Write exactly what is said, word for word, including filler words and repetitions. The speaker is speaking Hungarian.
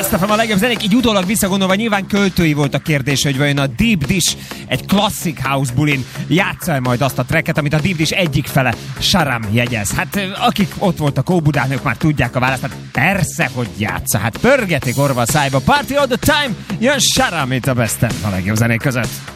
Best ef em a legjobb zenék, így utólag visszagondolva nyilván költői volt a kérdés, hogy vajon a Deep Dish egy klasszik house bulin játsza majd azt a tracket, amit a Deep Dish egyik fele Sharam jegyez. Hát akik ott voltak Óbudán, ők már tudják a választ, hát persze, hogy játsza. Hát pörgetik orva a szájba. Party all the time, jön Sharam itt a Best ef em a legjobb zenék között.